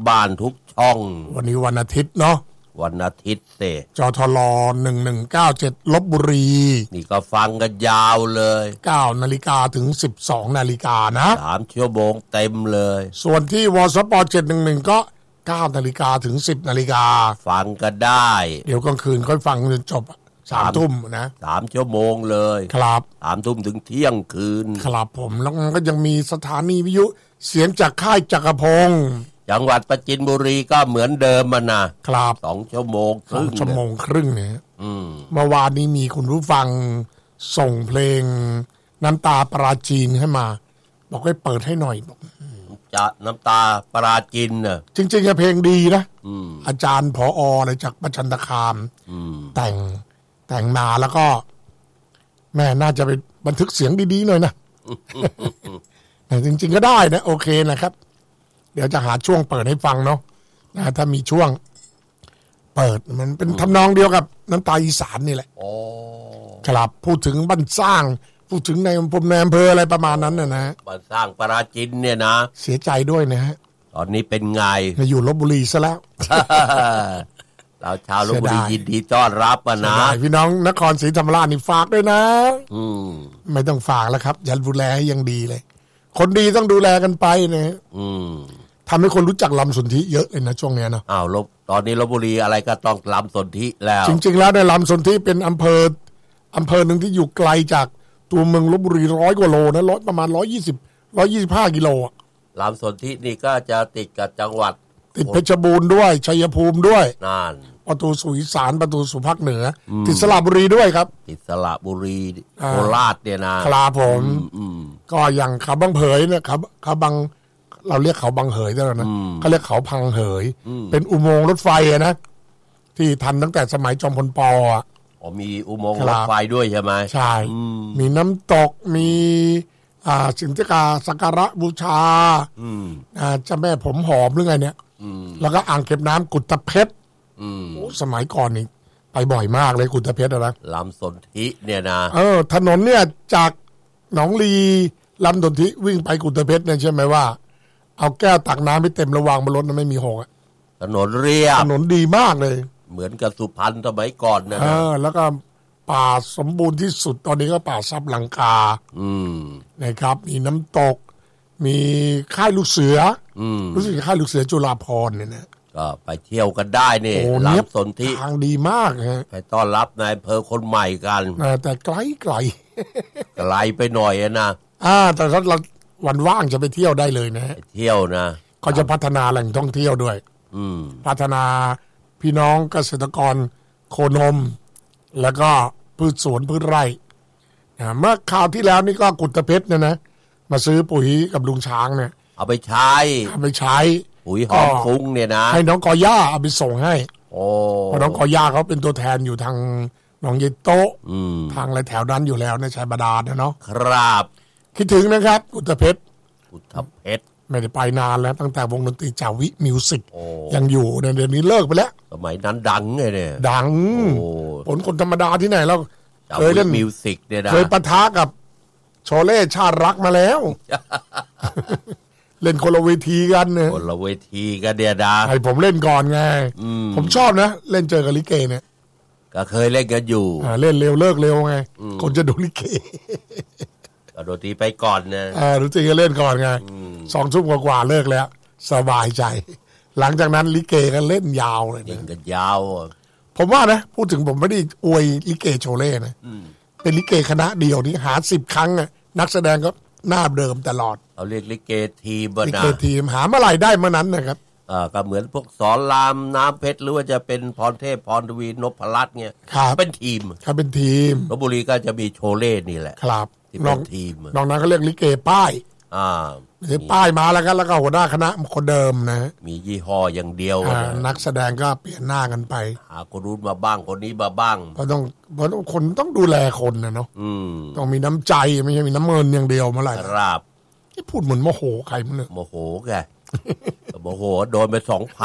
บ้านทุกช่องวันนี้วันอาทิตย์เนาะวันอาทิตย์จทล1197ลพบุรีนี่ก็ฟังกันยาวเลย 9 นาฬิกาถึง 12 นาฬิกานะ 3 ชั่วโมงเต็มเลยส่วนที่วสป711ก็9 นาฬิกาถึง 10 นาฬิกาฟังกันได้เดี๋ยวกลางคืนค่อยฟังจนจบ3 ทุ่มนะ 3 ชั่วโมงเลยครับ 3 ทุ่มถึงเที่ยงคืนครับผมแล้วก็ยังมีสถานีวิทยุเสียงจากค่ายจักรพงศ์จังหวัดปราจีนบุรีก็เหมือนเดิมนะครับ2 ชั่วโมงครึ่ง 2 ชั่วโมงครึ่งเนี่ยเมื่อวานนี้มีคุณผู้ฟังส่งเพลงน้ำตาปราจีนให้มาบอกให้เปิดให้หน่อยบอกจะน้ำตาปราจีนน่ะจริงๆเพลงดีนะอาจารย์ผอ.อะไรจากประจันตคามแต่งมาแล้วก็แม่น่าจะไปบันทึกเสียงดีๆหน่อยนะ แต่จริงๆก็ได้นะโอเคนะครับเดี๋ยวจะหาช่วงเปิดให้ฟังเนาะนะถ้ามีช่วงเปิดมันเป็นทำนองเดียวกับน้ำตาอีสานนี่แหละครับพูดถึงบ้านสร้างพูดถึงในอำเภออะไรประมาณนั้นนะบ้านสร้างปราจีนเนี่ยนะเสียใจด้วยนะฮะตอนนี้เป็นไงอยู่ลพบุรีซะแล้วเราชาวลพบุรียินดีต้อนรับนะพี่น้องนครศรีธรรมราชนี่ฝากด้วยนะไม่ต้องฝากแล้วครับอย่าดูแลให้ยังดีเลยคนดีต้องดูแลกันไปนะทำให้คนรู้จักลำสนธิเยอะเลยนะช่วงนี้เนาะตอนนี้ลพบุรีอะไรก็ต้องลำสนธิแล้วจริงๆแล้วในลำสนธิเป็นอำเภอหนึ่งที่อยู่ไกลจากตัวเมืองลพบุรี100 กว่าโลนะประมาณ125 กิโลลำสนธินี่ก็จะติดกับจังหวัดติดเพชรบูรณ์ด้วยชัยภูมิด้วยนั่นประตูสู่อีสานประตูสู่ภาคเหนือติดสระบุรีด้วยครับติดสระบุรีโคราชเนี่ยนะครับผมก็อย่างเขาบางเผยเนี่ยเขาบางเราเรียกเขาบางเหยได้แล้วนะเขาเรียกเขาพังเหยเป็นอุโมงค์รถไฟนะที่ทันตั้งแต่สมัยจอมพลป. มีอุโมงค์รถไฟด้วยใช่ไหมใช่มีน้ำตกมีสิ่งที่สักการะบูชาเจ้าแม่ผมหอมหรือไงเนี่ยแล้วก็อ่างเก็บน้ำกุฏเพชรสมัยก่อนนี่ไปบ่อยมากเลยกุฏเพชรนะลำสนธิเนี่ยนะถนนเนี่ยจากหนองลีลำสนธิวิ่งไปกุฏเพชรเนี่ยใช่ไหมว่าเอาแก้วตักน้ำไปเต็มระวางบนรถมันไม่มีหกถนนเรียบถนนดีมากเลยเหมือนกับสุพรรณสมัยก่อนนะแล้วก็ป่าสมบูรณ์ที่สุดตอนนี้ก็ป่าซับลังกานะครับมีน้ำตกมีค่ายลูกเสือรู้สึกค่ายลูกเสือจุฬาภรณ์เนี่ยนะก็ไปเที่ยวกันได้นี่ลำสนธิทางดีมากฮะไปต้อนรับนายอำเภอคนใหม่กันแต่ไกลไกลไปหน่อยนะแต่ถ้าเราวันว่างจะไปเที่ยวได้เลยนะเที่ยวนะเขาจะพัฒนาแหล่งท่องเที่ยวด้วยพัฒนาพี่น้องเกษตรกรโคนมแล้วก็พืชสวนพืชไร่เมื่อคราวที่แล้วนี่ก็กุฏเพชรนะมาซื้อปุ๋ยกับลุงช้างเนี่ยเอาไปใช้ปุ๋ยหอมฟุ้งเนี่ยนะให้น้องกอย่าเอาไปส่งให้เพราะน้องกอย่าเขาเป็นตัวแทนอยู่ทางหนองเยโต้ทางอะไรแถวนั้นอยู่แล้วในชายบาดาลนะเนาะครับคิดถึงนะครับกุฏเพชรไม่ได้ไปนานแล้วตั้งแต่วงดนตรีจาวิมิวสิกยังอยู่ในเดือนนี้เลิกไปแล้วสมัยนั้นดังไงเนี่ยดังผลคนธรรมดาที่ไหนแล้วเคยเล่นมิวสิกเนี่ยนะเคยปะทะกับโชเล่ชาติรักมาแล้ว เล่นคนละเวทีกันเนี่ยคนละเวทีกันเดียดาให้ผมเล่นก่อนไงผมชอบนะเล่นเจอกับลิเกเนี่ยก็เคยเล่นกันอยู่เล่นเร็วเลิกเร็วไงคนจะดูลิเกก็โดนตีไปก่อนนะรู้จริงก็เล่นก่อนไง2 ทุ่มกว่าเลิกแล้วสบายใจหลังจากนั้นลิเกก็เล่นยาวเลยเล่นกันยาวผมว่านะพูดถึงผมไม่ได้อวยลิเกโชเล่นะเป็นลิเกคณะเดียวนี้หา10 ครั้งนักแสดงก็หน้าเดิมตลอดเอาเรียกลิเกทีมลิเกทีมหาเมื่อไหร่ได้เมื่อนั้นนะครับก็เหมือนพวกสอนรามน้ำเพชรหรือว่าจะเป็นพรเทพพรทวีนพรัตน์เนี่ยเป็นทีมครับเป็นทีมลพบุรีก็จะมีโชเล่นี่แหละครับที่เป็นทีมน้องนั้นเขาเรียกลิเกป้ายป้ายมาแล้วกันแล้วก็หัวหน้าคณะคนเดิมนะมียี่ห้ออย่างเดียวนักแสดงก็เปลี่ยนหน้ากันไปหาคนนู้นมาบ้างคนนี้มาบ้างเพราะคนต้องดูแลคนนะเนาะต้องมีน้ำใจไม่ใช่มีน้ำเงินอย่างเดียวมาเลยครับที่พูดเหมือนโมโหใครมั้งเนี่ยโมโหแกโมโหโดนไป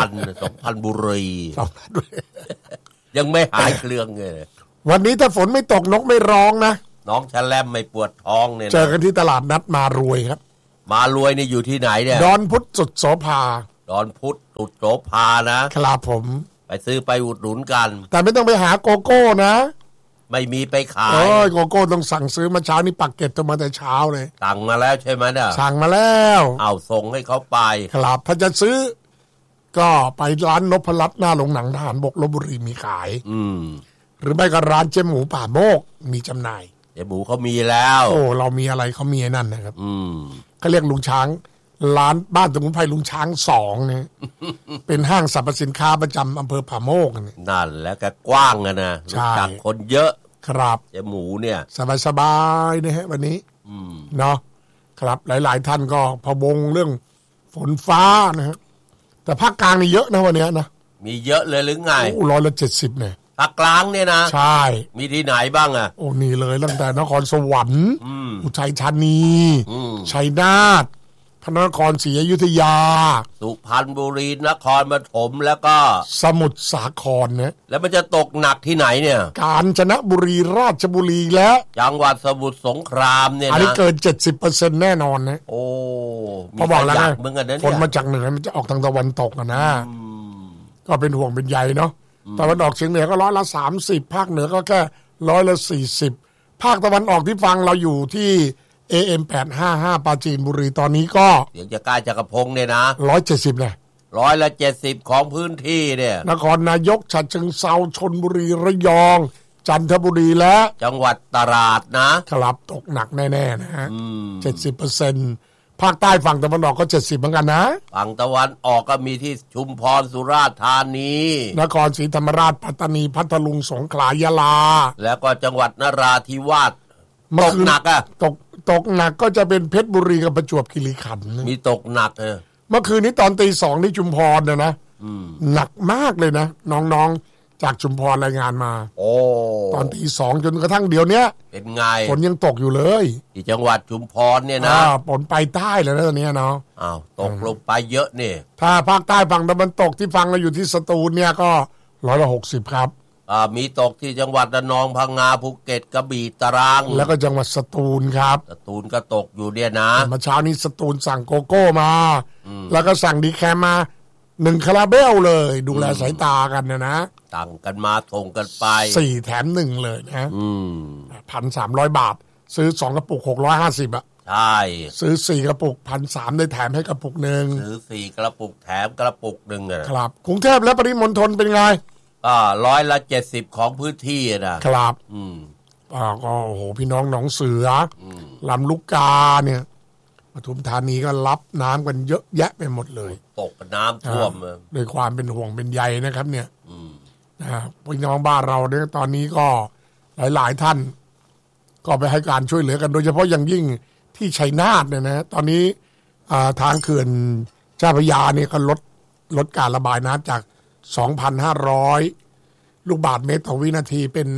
2,000บุรียังไม่หายเครื่องเลยวันนี้ถ้าฝนไม่ตกนกไม่ร้องนะน้องแชลมไม่ปวดท้องเนี่ยเจอกันที่ตลาดนัดมารวยครับมารวยนี่อยู่ที่ไหนเนี่ยดอนพุทธสุดโสภาดอนพุธสุดโสภานะครับผมไปซื้อไปอุดหนุนกันแต่ไม่ต้องไปหาโกโก้นะไม่มีไปขายโกโก้ต้องสั่งซื้อมาเช้านี้ปักเก็ตมาแต่เช้าเลยสั่งมาแล้วใช่ไหมเนี่ยสั่งมาแล้วเอาส่งให้เขาไปครับถ้าจะซื้อก็ไปร้านนพรัตน์หน้าโรงหนังทหารบกลพบุรีมีขายหรือไม่ก็ร้านเจ๊หมูป่าโมกมีจำหน่ายเจ๊หมูเขามีแล้วโอ้เรามีอะไรเขามีนั่นนะครับเขาเรียกลุงช้างร้านบ้านสมุนไพรลุงช้าง2เนี่ย เป็นห้างสรรพสินค้าประจำอำเภอป่าโมกนั่นแล้วก็กว้างนะรู้จักคนเยอะครับเจ๊หมูเนี่ยสบายๆนะฮะวันนี้เนาะครับหลายๆท่านก็พะวงเรื่องฝนฟ้านะฮะแต่ภาคกลางนี่เยอะนะวันนี้นะมีเยอะเลยหรือไง 170เนี่ยภาคกลางเนี่ยนะใช่มีที่ไหนบ้างอ่ะโอ้นี่เลยตั้งแต่นครสวรรค์อุทัยธานีชัยนาทพระนครศรีอยุธยาสุพรรณบุรีนครปฐมแล้วก็สมุทรสาครเนี่ยแล้วมันจะตกหนักที่ไหนเนี่ยกาญจนบุรีราชบุรีและจังหวัดสมุทรสงครามเนี่ยนะอันนี้เกิน 70% แน่นอนนะโอ้พอบอกแล้วนะคนมาจากเหนือมันจะออกทางตะวันตกนะก็เป็นห่วงเป็นใยเนาะตะวันออกเฉียงเหนือก็30%ภาคเหนือก็แค่40%ภาคตะวันออกที่ฟังเราอยู่ที่AM 855ปราจีนบุรีตอนนี้ก็เสียงจะกล้าจักรพงศ์เนี่ยนะ 170เลย 170ของพื้นที่เนี่ยนครนายกฉะเชิงเทราชลบุรีระยองจันทบุรีและจังหวัดตราดนะครับตกหนักแน่ๆนะฮะ70%ภาคใต้ฝั่งตะวันออกก็70เหมือนกันนะฝั่งตะวันออกก็มีที่ชุมพรสุราษฎร์ธานีนครศรีธรรมราชปัตตานีพัทลุงสงขลายะลาแล้วก็จังหวัดนราธิวาสตกหนักอ่ะตกหนักก็จะเป็นเพชรบุรีกับประจวบคีรีขันธ์มีตกหนักเมื่อคืนนี้ตอนตี 2ที่ชุมพรนะหนักมากเลยนะน้องๆจากชุมพรรายงานมาโอ้ตอนตี 2จนกระทั่งเดี๋ยวนี้เป็นไงฝนยังตกอยู่เลยที่จังหวัดชุมพรเนี่ยนะฝนไปใต้แล้วนะตอนนี้เนาะอ้าวตกลงไปเยอะนี่ถ้าภาคใต้ฝั่งตะวันตกที่ฟังเราอยู่ที่สตูลเนี่ยก็160ครับมีตกที่จังหวัดระนองพังงาภูเก็ตกระบี่ตรังแล้วก็จังหวัดสตูลครับสตูลก็ตกอยู่เนี่ยนะเมื่อเช้านี้สตูลสั่งโกโก้มาแล้วก็สั่งดีแคมมา1คาราเบลเลยดูแลสายตากันนะสั่งกันมาส่งกันไป 4แถม1เลยนะ1,300 บาทซื้อ2กระปุก650อ่ะใช่ซื้อ4กระปุก 1,300 ได้แถมให้กระปุกนึงซื้อ4กระปุกแถมกระปุกนึงอ่ะครับกรุงเทพและปริมณฑลเป็นไง 170ของพื้นที่นะครับก็โอ้โหพี่น้องหนองเสือลำลูกกาเนี่ยปทุมธานีก็รับน้ำกันเยอะแยะไปหมดเลยตกน้ำท่วมโดยความเป็นห่วงเป็นใยนะครับเนี่ยพี่น้องบ้านเราเนี่ยตอนนี้ก็หลายๆท่านก็ไปให้การช่วยเหลือกันโดยเฉพาะอย่างยิ่งที่ชัยนาทเนี่ยนะตอนนี้ทางเขื่อนเจ้าพระยาเนี่ยก็ลดการระบายน้ำจาก2,500 ลูกบาศก์เมตรต่อวินาทีเป็น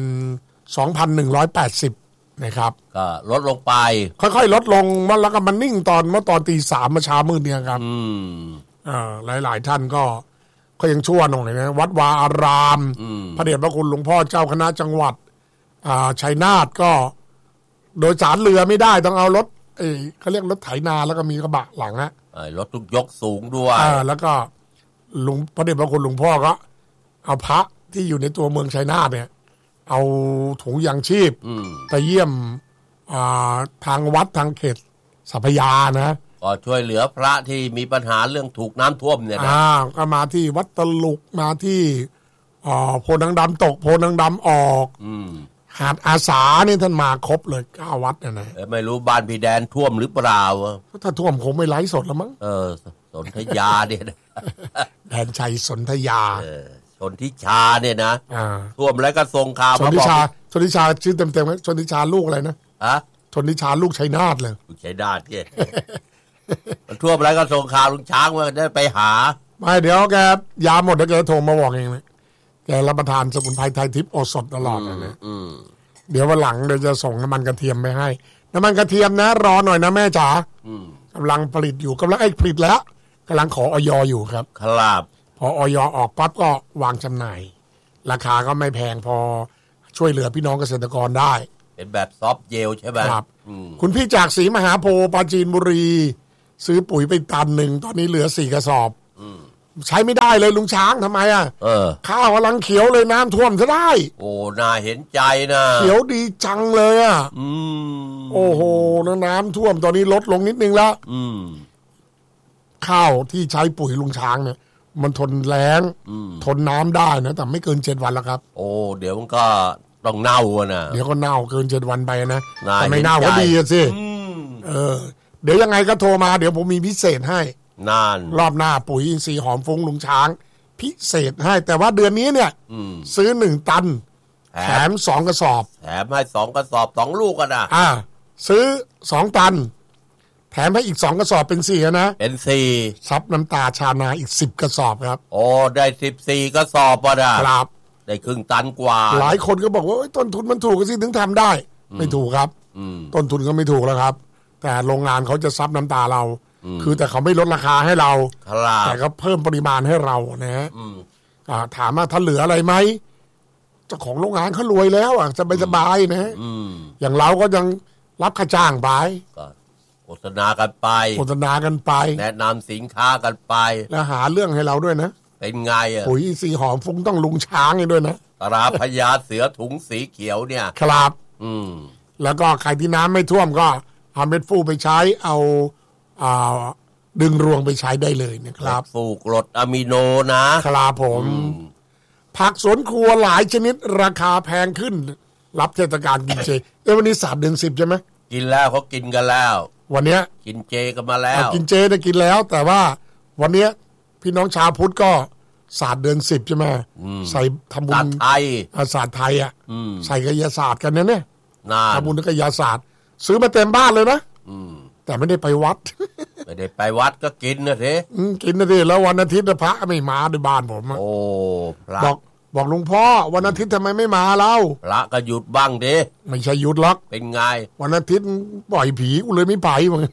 2,180 นะครับก็ลดลงไปค่อยๆลดลงแล้วก็มันนิ่งตอนตี 3เมื่อเช้ามืดเนี่ยครับหลายๆท่านก็ยังชั่วหน่อยนะวัดวาอารามพระเดชพระคุณหลวงพ่อเจ้าคณะจังหวัดชัยนาทก็โดยสารเรือไม่ได้ต้องเอารถเขาเรียกรถไถนาแล้วก็มีกระบะหลังรถทุกยกสูงด้วยแล้วก็พระเดชพระคุณหลวงพ่อก็เอาพระที่อยู่ในตัวเมืองชัยนาทเนี่ยเอาถุงยางชีพไปเยี่ยมทางวัดทางเขตสัพยานะก็ช่วยเหลือพระที่มีปัญหาเรื่องถูกน้ำท่วมเนี่ยนะก็มาที่วัดตลุกมาที่โพนังดำตกโพนังดำออกหาดอาสานี่ท่านมาครบเลย9วัดเนี่ยนะไม่รู้บ้านพี่แดนท่วมหรือเปล่าถ้าท่วมคงไม่ไลฟ์สดแล้วมั้งสนธยาเนี่ยแดนชัยสนธยาชนทิชาเนี่ยนะท่วมแล้วก็ส่งข่าวมาบอกชนทิชาชื่อเต็มๆไหมชนทิชาลูกอะไรนะชนทิชาลูกชัยนาทเลยลูกชัยนาทเนี่ยมันท่วมแล้วก็ส่งข่าวลุงช้างว่าได้ไปหาไม่เดี๋ยวแกยาหมดแล้วแกโทรมาบอกเองเลยแกรับประทานสมุนไพรไทยทิพย์โอสถตลอดเลยนะเดี๋ยววันหลังเดี๋ยวจะส่งน้ำมันกระเทียมไปให้น้ำมันกระเทียมนะรอหน่อยนะแม่จ๋ากำลังผลิตอยู่กำลังผลิตแล้วกำลังขออย.อยู่ครับครับพออย.ออกปั๊บก็วางจำหน่ายราคาก็ไม่แพงพอช่วยเหลือพี่น้องเกษตรกรได้เป็นแบบซอฟต์เจลใช่ไหมครับคุณพี่จากศรีมหาโพธิ์ปราจีนบุรีซื้อปุ๋ยไปตันหนึ่งตอนนี้เหลือ4 กระสอบใช้ไม่ได้เลยลุงช้างทำไมอ่ะข้าวกำลังเขียวเลยน้ำท่วมซะได้โอ้น่าเห็นใจนะเขียวดีจังเลยอ่ะโอ้โหน้ำท่วมตอนนี้ลดลงนิดนึงแล้วข้าวที่ใช้ปุ๋ยลุงช้างเนี่ยมันทนแล้งทนน้ำได้นะแต่ไม่เกิน7 วันแล้วครับโอ้เดี๋ยวมันก็ต้องเน่านะเดี๋ยวก็เน่าเกิน7 วันไปนะแต่ไม่เน่าก็ดีสิเดี๋ยวยังไงก็โทรมาเดี๋ยวผมมีพิเศษให้รอบหน้าปุ๋ยอินทรีย์หอมฟุ้งลุงช้างพิเศษให้แต่ว่าเดือนนี้เนี่ยซื้อ1 ตันแถม2 กระสอบแถมให้2 กระสอบ2 ลูกกันนะซื้อ2 ตันแถมให้อีก2 กระสอบเป็น4นะเป็น4 ซับน้ำตาชานาอีก10 กระสอบครับโอ้ได้14 กระสอบป่ะนะครับได้ครึ่งตันกว่าหลายคนก็บอกว่าต้นทุนมันถูกสิถึงทำได้ไม่ถูกครับต้นทุนก็ไม่ถูกแล้วครับแต่โรงงานเขาจะซับน้ำตาเราคือแต่เขาไม่ลดราคาให้เราแต่ก็เพิ่มปริมาณให้เรานะฮะถามว่าถ้าเหลืออะไรไหมเจ้าของโรงงานเขารวยแล้วสบายๆนะอย่างเราก็ยังรับค่าจ้างไปโฆษณากันไปแนะนำสินค้ากันไปแล้วหาเรื่องให้เราด้วยนะเป็นไงปุ๋ยสีหอมฟุ้งต้องลุงช้างด้วยนะตราพญาเสือถุงสีเขียวเนี่ยครับแล้วก็ใครที่น้ำไม่ท่วมก็เอาเม็ดฟูไปใช้เอาดึงรวงไปใช้ได้เลยนะครับฟูกรดอะมิโนนะครับผมผักสวนครัวหลายชนิดราคาแพงขึ้นรับเทศกาลกินเจวันนี้3 เดือน 10ใช่ไหมกินแล้วเขากินกันแล้ววันนี้กินเจกันมาแล้วกินเจได้กินแล้วแต่ว่าวันนี้พี่น้องชาวพุทธก็ศาสตร์เดือน10ใช่ไหมใส่ทำบุญศาสตร์ไทยใส่กายศาสตร์กันเนี่ยทำบุญกายศาสตร์ซื้อมาเต็มบ้านเลยนะแต่ไม่ได้ไปวัดไม่ได้ไปวัดก็กินนะเถกินนะเถแล้ววันอาทิตย์พระไม่มาในบ้านผมโอ้พระบอกหลวงพ่อวันอาทิตย์ทำไมไม่มาเราพระก็หยุดบ้างดิไม่ใช่หยุดหรอกเป็นไงวันอาทิตย์ปล่อยผีกูเลยไม่ไปมึง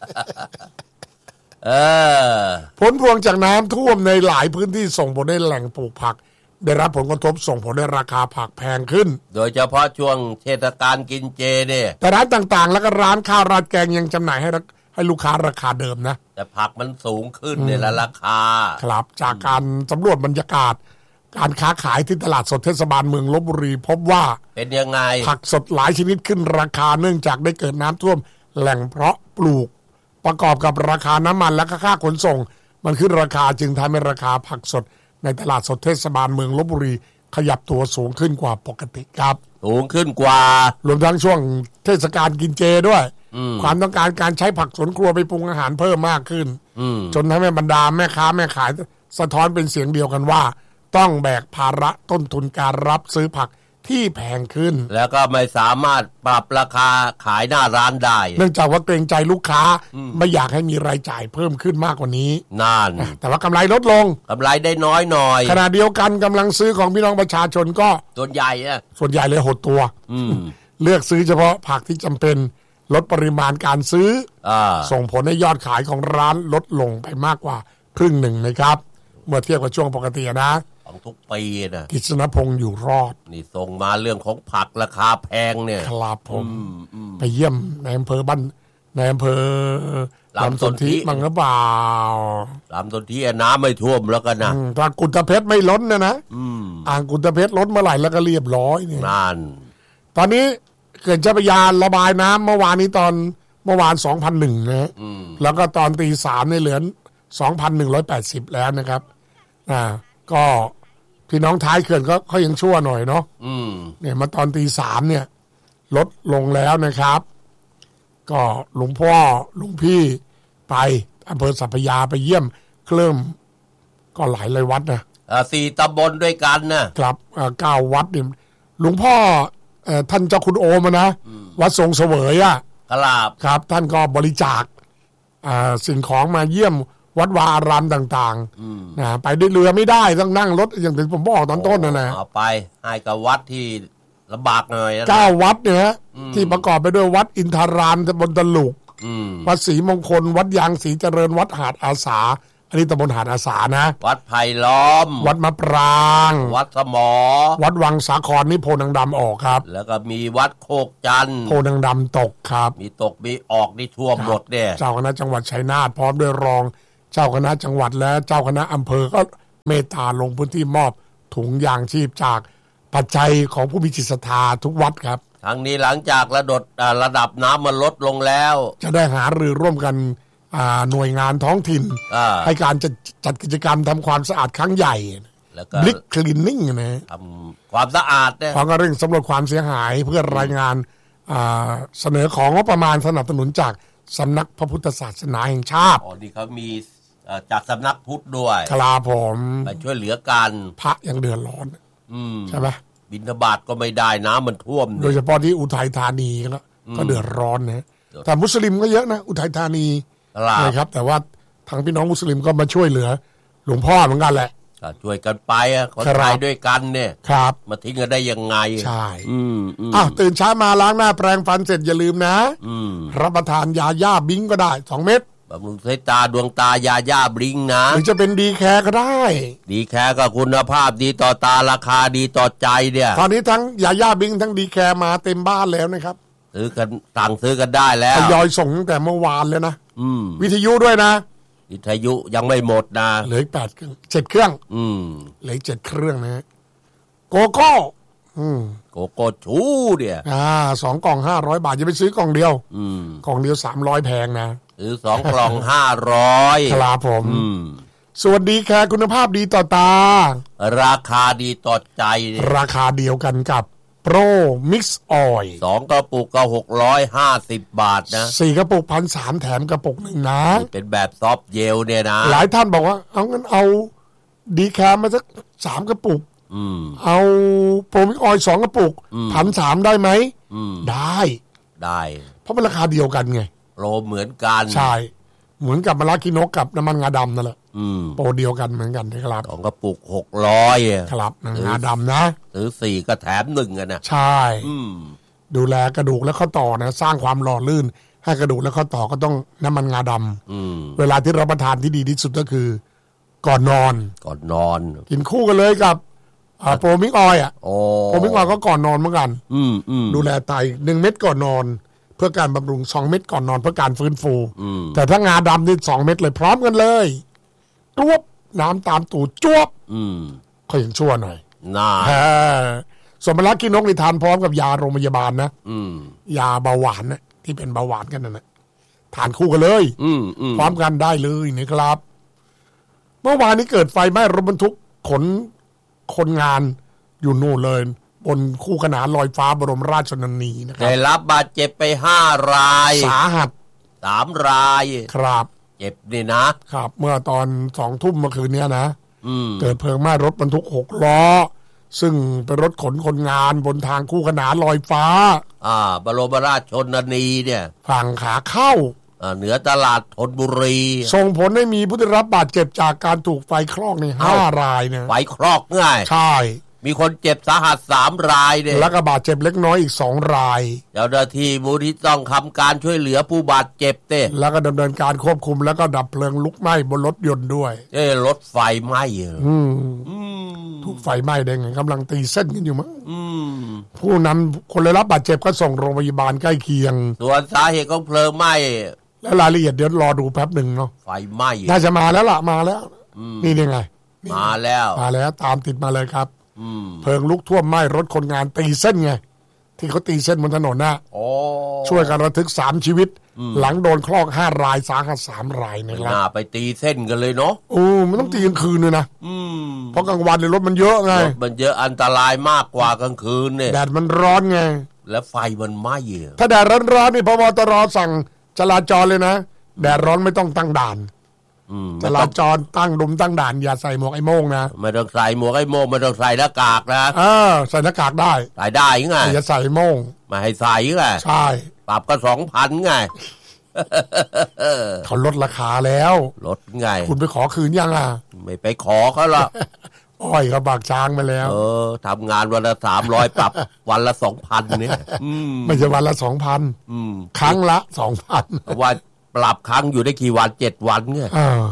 ผลพวงจากน้ำท่วมในหลายพื้นที่ส่งผลให้แหล่งปลูกผักได้รับผลกระทบส่งผลให้ราคาผักแพงขึ้นโดยเฉพาะช่วงเทศกาลกินเจเนี่ยแต่ร้านต่างๆแล้วก็ร้านข้าวราดแกงยังจำหน่ายให้ลูกค้าราคาเดิมนะแต่ผักมันสูงขึ้นในราคาครับจากการสำรวจบรรยากาศการค้าขายที่ตลาดสดเทศบาลเมืองลพบุรีพบว่าเป็นยังไงผักสดหลายชนิดขึ้นราคาเนื่องจากได้เกิดน้ำท่วมแหล่งเพาะปลูกประกอบกับราคาน้ำมันและค่าขนส่งมันขึ้นราคาจึงทำให้ราคาผักสดในตลาดสดเทศบาลเมืองลพบุรีขยับตัวสูงขึ้นกว่าปกติครับสูงขึ้นกว่ารวมทั้งช่วงเทศกาลกินเจด้วยความต้องการการใช้ผักสวนครัวไปปรุงอาหารเพิ่มมากขึ้นจนทำให้บรรดาแม่ค้าแม่ขายสะท้อนเป็นเสียงเดียวกันว่าต้องแบกภาระต้นทุนการรับซื้อผักที่แพงขึ้นแล้วก็ไม่สามารถปรับราคาขายหน้าร้านได้เนื่องจากว่าเกรงใจลูกค้าไม่อยากให้มีรายจ่ายเพิ่มขึ้นมากกว่านี้นั่นแต่ว่ากำไรลดลงกำไรได้น้อยหน่อยขณะเดียวกันกำลังซื้อของพี่น้องประชาชนก็ส่วนใหญ่เลยหดตัวเลือกซื้อเฉพาะผักที่จำเป็นลดปริมาณการซื้อส่งผลให้ยอดขายของร้านลดลงไปมากกว่าครึ่งหนึ่งนะครับเมื่อเทียบกับช่วงปกตินะของทุกปีนะกฤษณพงษ์อยู่รอดนี่ส่งมาเรื่องของผักราคาแพงเนี่ยครับผมไปเยี่ยมในอำเภอบ้านในอำเภอลำสนธิมั้งหรือเปล่าลำสนธิน้ำไม่ท่วมแล้วกันนะถ้ากุฎเพชรไม่ล้นนะอ่างกุฎเพชรล้นเมื่อไหร่แล้วก็เรียบร้อยนี่นั่นตอนนี้เขื่อนเจ้าพระยาระบายน้ำเมื่อวานนี้ตอนเมื่อวาน 2,100 นะแล้วก็ตอนตี 3ในเหลือ 2,180 แล้วนะครับก็พี่น้องท้ายเขื่อนก็เขายังชั่วหน่อยเนาะเนี่ยมาตอนตี 3เนี่ยลดลงแล้วนะครับก็หลวงพ่อหลวงพี่ไปอำเภอสัพพยาไปเยี่ยมเคลื่อนก็หลายวัดนะ 4 ตำบลด้วยกันนะครับ9 วัดเนี่ยหลวงพ่อท่านเจ้าคุณโอมนะวัดทรงเสวยครับท่านก็บริจาคสิ่งของมาเยี่ยมวัดวาอารามต่างๆนะไปด้วยเรือไม่ได้ต้องนั่งรถอย่างที่ผมบอกตอนต้นนะเอาไปให้กับวัดที่ลำบากหน่อยนะ 9 วัดเนี่ยที่ประกอบไปด้วยวัดอินทารามตำบลตลุกวัดศรีมงคลวัดยางศรีเจริญวัดหาดอาสาอันนี้ตำบลหาดอาสานะวัดไผ่ล้อมวัดมะปรางวัดสมอวัดวังสาครนี่โพนังดำออกครับแล้วก็มีวัดโคกจันทร์โพนังดำตกครับมีตกมีออกนี่ท่วมหมดเนี่ยเจ้าคณะจังหวัดชัยนาทพร้อมด้วยรองเจ้าคณะจังหวัดและเจ้าคณะอำเภอก็เมตตาลงพื้นที่มอบถุงยางชีพจากปัจจัยของผู้มีจิตศรัทธาทุกวัดครับทั้งนี้หลังจากระดับน้ำมันลดลงแล้วจะได้หารือร่วมกันหน่วยงานท้องถิ่นให้การจัดกิจกรรมทำความสะอาดครั้งใหญ่บลิกคลีนนิ่งนะทำความสะอาดเนี่ยพร้อมกับเร่งสำรวจความเสียหายเพื่อรายงานเสนอของงบประมาณสนับสนุนจากสำนักพระพุทธศาสนาแห่งชาตินี่เขามีจากสำนักพุทธด้วยครับผมไปช่วยเหลือกันพระยังเดือดร้อนใช่ไหมบิณฑบาตก็ไม่ได้น้ำมันท่วมโดยเฉพาะที่อุทัยธานีก็เดือดร้อนนะแต่มุสลิมก็เยอะนะอุทัยธานีนะครับแต่ว่าทางพี่น้องมุสลิมก็มาช่วยเหลือหลวงพ่อเหมือนกันแหละช่วยกันไปคนไทยด้วยกันเนี่ยครับมาทิ้งกันได้ยังไงใช่ตื่นเช้ามาล้างหน้าแปรงฟันเสร็จอย่าลืมนะรับประทานยาย่าบิงก็ได้2 เม็ดบำรุงสายตาดวงตายาย่าบิงนะหรือจะเป็นดีแคร์ก็ได้ดีแคร์ก็คุณภาพดีต่อตาราคาดีต่อใจเนี่ยตอนนี้ทั้งยาย่าบิงทั้งดีแคร์มาเต็มบ้านแล้วนะครับซื้อกันสั่งซื้อกันได้แล้วทยอยส่งตั้งแต่เมื่อวานแล้วนะวิทยุด้วยนะวิทยุยังไม่หมดนะเหลือ8 เครื่อง7 เครื่องเหลือ7 เครื่องนะโกโก้โกโก้ชูเนี่ย 2 กล่อง500 บาทจะไปซื้อกล่องเดียวกล่องเดียว300แพงนะซื้อ2 กล่อง500 ครับผมสวัสดีค่ะคุณภาพดีต่อตาราคาดีต่อใจราคาเดียวกันกับโปรมิกซ์ออยล์ 2 กระปุกก็650 บาทนะ 4 กระปุก 1,300 แถมกระปุกหนึ่งนะเป็นแบบซอฟเจลเนี่ยนะหลายท่านบอกว่าเอางั้นเอาดีแคมมาสัก3 กระปุกเอาโปรมิกซ์ออยล์2 กระปุก 1,300 ได้ไหมได้เพราะมันราคาเดียวกันไงโปรเหมือนกันใช่เหมือนกับมะระกินกกับน้ำมันงาดำนั่นแหละโปรเดียวกันเหมือนกันนะครับ 2 กระปุก600 ครับงาดำนะซื้อ4ก็แถม1อ่ะนะใช่ดูแลกระดูกและข้อต่อนะสร้างความหล่อลื่นให้กระดูกและข้อต่อก็ต้องน้ำมันงาดำเวลาที่รับประทานที่ดีที่สุดก็คือก่อนนอนกินคู่กันเลยกับโปรมิกออยล์โปรมิกออยล์ก็ก่อนนอนเหมือนกันดูแลไต1 เม็ดก่อนนอนเพื่อการบำรุง2 เม็ดก่อนนอนเพื่อการฟื้นฟูแต่ถ้างาดำนี่2 เม็ดเลยพร้อมกันเลยจวบน้ำตามตูดจวบก็ยังชั่วหน่อยส่วนมะระกินกนี่ทานพร้อมกับยาโรงพยาบาลนะยาเบาหวานนะที่เป็นเบาหวานกันนั่นแหละทานคู่กันเลยพร้อมกันได้เลยนะครับเมื่อวานนี้เกิดไฟไหม้รถบรรทุกขนคนงานอยู่นู่นเลยบนคู่ขนานลอยฟ้าบรมราชชนนีนะครับได้รับบาดเจ็บไป5 รายสาหัส 3 รายครับเจ็บนี่นะครับเมื่อตอน20 ทุ่มเมื่อคืนนี้นะเกิดเพลิงไหม้รถบรรทุก6 ล้อซึ่งเป็นรถขนคนงานบนทางคู่ขนานลอยฟ้าบรมราชชนนีเนี่ยฝั่งขาเข้าเหนือตลาดธนบุรีส่งผลให้มีผู้ได้รับบาดเจ็บจากการถูกไฟคลอกใน5 รายเนี่ยไฟคลอกง่ายใช่มีคนเจ็บสาหัส3 รายเนี่ยแล้วก็บาดเจ็บเล็กน้อยอีก2 รายเจ้าหน้าที่มูลที่ต้องทำการช่วยเหลือผู้บาดเจ็บแล้วก็ดำเนินการควบคุมแล้วก็ดับเพลิงลุกไหม้บนรถยนต์ด้วยรถไฟไหม้ถูกไฟไหม้ได้ไงกำลังตีเส้นกันอยู่มั้งผู้นำคนได้รับบาดเจ็บก็ส่งโรงพยาบาลใกล้เคียงส่วนสาเหตุของเพลิงไหม้และรายละเอียดเดี๋ยวรอดูแป๊บหนึ่งเนาะไฟไหม้น่าจะมาแล้วล่ะมาแล้วนี่ยังไงมาแล้วตามติดมาเลยครับเพลิงลุกท่วมไหม้รถคนงานตีเส้นไงที่เขาตีเส้นบนถนนนะช่วยกันระทึก3 ชีวิตหลังโดนคลอก5 รายสาหัส3 รายนะครับไปตีเส้นกันเลยเนาะมันต้องตีกลางคืนเลยนะเพราะกลางวันในรถมันเยอะไงรถมันเยอะอันตรายมากกว่ากลางคืนเนี่ยแดดมันร้อนไงแล้วไฟมันไหม้ถ้าแดดร้อนๆนี่พบตรสั่งจราจรเลยนะแดดร้อนไม่ต้องตั้งด่านจราจรตั้งด่านอย่าใส่หมวกไอ้โม่งนะไม่ต้องใส่หมวกไอ้โม่งไม่ต้องใส่หน้ากากนะใส่หน้ากากได้ใส่ได้ไงอย่าใส่โม่งไม่ให้ใส่ไงใช่ปรับก็ 2,000 ไงเขาลดราคาแล้วลดไงคุณไปขอคืนยังไม่ไปขอเขาหรอกอ้อยเขาบากช้างไปแล้วทำงานวันละ300ปรับวันละ 2,000 เนี่ยไม่ใช่วันละ 2,000 ครั้งละ 2,000 เพราะว่าปรับครั้งอยู่ได้กี่วัน7 วันเนี่ย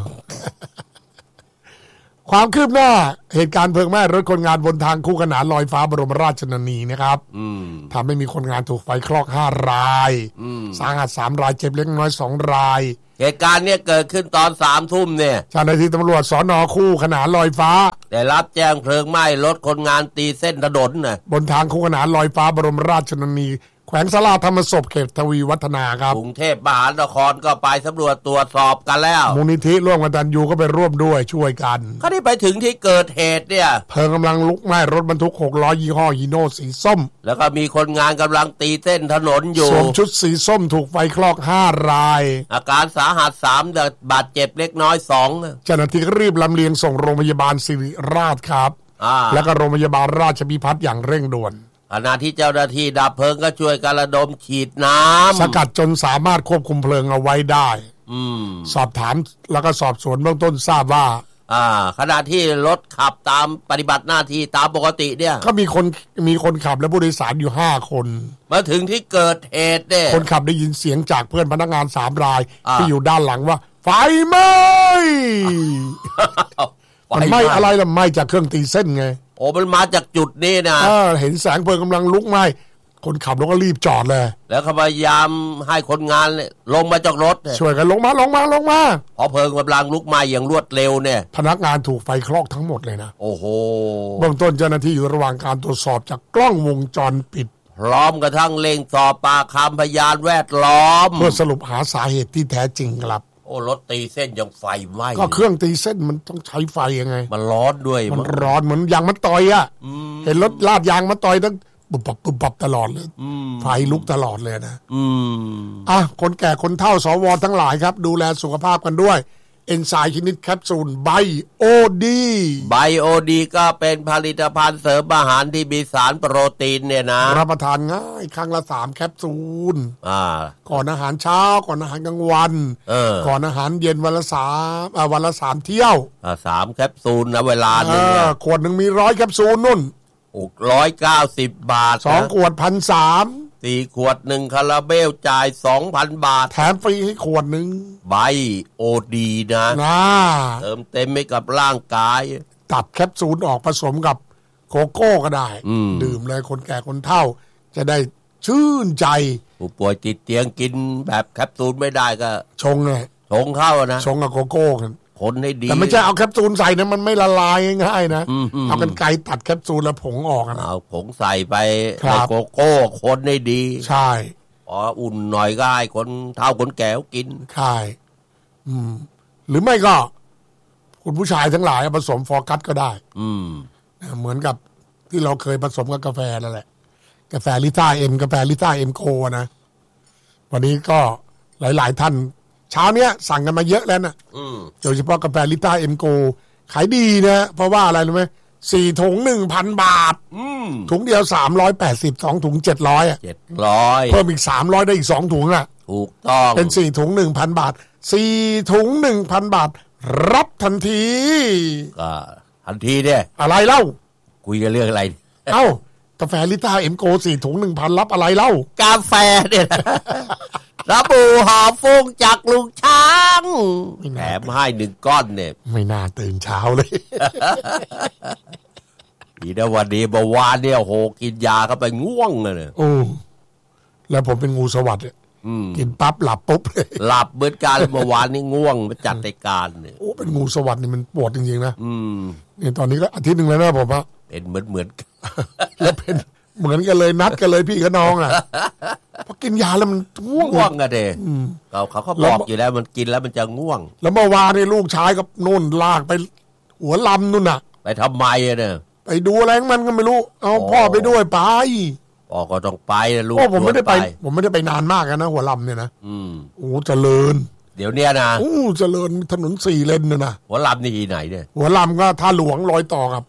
ความคืบหน้าเหตุการณ์เพลิงไหม้รถคนงานบนทางคู่ขนานลอยฟ้าบรมราชชนนีนะครับทำให้มีคนงานถูกไฟคลอก5 รายสาหัส3 รายเจ็บเล็กน้อย2 รายเหตุการณ์เนี่ยเกิดขึ้นตอน3 ทุ่มเนี่ยเจ้าหน้าที่ตำรวจสน.คู่ขนานลอยฟ้าได้รับแจ้งเพลิงไหม้รถคนงานตีเส้นถนนน่ะบนทางคู่ขนานลอยฟ้าบรมราชชนนีแขวงศาลาธรรมศพเขตทวีวัฒนาครับกรุงเทพมหานครก็ไปสำรวจตรวจสอบกันแล้วมูลนิธิร่วมกตัญญูก็ไปร่วมด้วยช่วยกันเขาได้ไปถึงที่เกิดเหตุเนี่ยเพลิงกำลังลุกไหม้รถบรรทุก6 ล้อยี่ห้อฮีโน่สีส้มแล้วก็มีคนงานกำลังตีเส้นถนนอยู่สวมชุดสีส้มถูกไฟคลอก5 รายอาการสาหัส3บาดเจ็บเล็กน้อย2 เจ้าหน้าที่รีบลำเลียงส่งโรงพยาบาลศิริราชครับแล้วก็โรงพยาบาลราชพิพัฒน์อย่างเร่งด่วนขณะที่เจ้าหน้าที่ดับเพลิงก็ช่วยกันระดมฉีดน้ำสกัดจนสามารถควบคุมเพลิงเอาไว้ได้สอบถามแล้วก็สอบสวนเบื้องต้นทราบว่าขณะที่รถขับตามปฏิบัติหน้าที่ตามปกติเนี่ยก็มีคนขับและผู้โดยสารอยู่5 คนมาถึงที่เกิดเหตุเนี่ยคนขับได้ยินเสียงจากเพื่อนพนักงาน3 รายที่อยู่ด้านหลังว่าไฟไหม้ มันไหม้อะไรล่ะไหม้จากเครื่องตีเส้นไงโอ้มันมาจากจุดนี้นะเห็นแสงเพลิงกำลังลุกไหม้คนขับรถก็รีบจอดเลยแล้วพยายามให้คนงานลงมาจากรถช่วยกันลงมาพอเพลิงกำลังลุกไหม้อย่างรวดเร็วเนี่ยพนักงานถูกไฟคลอกทั้งหมดเลยนะโอ้โหเบื้องต้นเจ้าหน้าที่อยู่ระหว่างการตรวจสอบจากกล้องวงจรปิดพร้อมกระทั่งเร่งสอบปากคำพยานแวดล้อมเพื่อสรุปหาสาเหตุที่แท้จริงครับโอ้รถตีเส้นยังไฟไหม้ก็เครื่องตีเส้นมันต้องใช้ไฟยังไงมันร้อนด้วยมันร้อนเหมือนยางมะตอยอ่ะเห็นรถลาดยางมะตอยต้องปุบปับตลอดเลยไฟลุกตลอดเลยนะคนแก่คนเฒ่าสวทั้งหลายครับดูแลสุขภาพกันด้วยเอนไซม์ชนิดแคปซูลไบโอดีก็เป็นผลิตภัณฑ์เสริมอาหารที่มีสารโปรตีนเนี่ยนะรับประทานง่ายครั้งละ3 แคปซูลก่อนอาหารเช้าก่อนอาหารกลางวันก่อนอาหารเย็นวันละ3เที่ยว 3 แคปซูลนะเวลานึงขวดนึงมี100 แคปซูลนุ่น 690 บาท 2 ขวด 1,300 4 ขวด1คาราเบลจ่าย 2,000 บาทแถมฟรีให้ขวดนึงไบโอดีนะเติมเต็มให้กับร่างกายตัดแคปซูลออกผสมกับโกโก้ก็ได้ดื่มเลยคนแก่คนเฒ่าจะได้ชื่นใจผู้ป่วยติดเตียงกินแบบแคปซูลไม่ได้ก็ชงไงชงเข้านะชงกับโกโก้กันคนให้ดีแต่ไม่ใช่เอาแคปซูลใส่นะมันไม่ละลายง่ายๆนะเอากันไกตัดแคปซูลแล้วผงออกนะเอาผงใส่ไปในโกโก้คนให้ดีใช่อุ่นหน่อยก็ให้คนเฒ่าคนแก่กินใช่หรือไม่ก็คุณผู้ชายทั้งหลายผสมฟอร์กัสก็ได้เหมือนกับที่เราเคยผสมกับกาแฟนั่นแหละกาแฟลิต้าเอ็มโคนะวันนี้ก็หลายๆท่านเช้าเนี้ยสั่งกันมาเยอะแล้วนะโดยเฉพาะกาแฟลิต้าเอ็มโกขายดีนะเพราะว่าอะไรรู้ไหม4 ถุง 1,000 บาทถุงเดียว380 2 ถุง700เพิ่มอีก300ได้อีก2 ถุงอ่ะถูกต้องเป็น4 ถุง 1,000 บาท4 ถุง 1,000 บาทรับทันทีก็ทันทีเนี่ยอะไรเล่าคุยกันเรื่องอะไรกาแฟลิต้าเอ็มโก4 ถุง 1,000 รับอะไรเล่ากาแฟเนี่ยสบู่หอมฟุ้งจากลุงช้างแถมให้1 ก้อนเนี่ยไม่น่าตื่นเช้าเลยดีนะวันนี้เมื่อวานเนี่ยโหกินยาเข้าไปง่วงเลยแล้วผมเป็นงูสวัสดิ์กินปั๊บหลับปุ๊บเลยหลับเบิดการเมื่อวานนี่ง่วงไปจัดรายการเนี่ยเป็นงูสวัสดิ์นี่มันปวดจริงๆนะนี่ตอนนี้ก็อาทิตย์นึงแล้วนะผมว่าเป็นเหมือนแล้วเป็นเหมือนกันเลยนัดกันเลยพี่กับน้องพอกินยาแล้วมันง่วงอะเด้เขาบอกอยู่แล้วมันกินแล้วมันจะง่วงแล้วเมื่อวานนี่ลูกชายกับนู่นลากไปหัวลำนู่นน่ะไปทำไมเนี่ยไปดูอะไรมันก็ไม่รู้เอาพ่อไปด้วยไปพ่อก็ต้องไปนะลูกผมไม่ได้ไปนานมากนะหัวลำเนี่ยนะเจริญเดี๋ยวเนี้ยนะเจริญถนน4 เลนนะหัวลำนี่ที่ไหนเนี่ยหัวลำก็ท่าหลวงรอยต่อกับ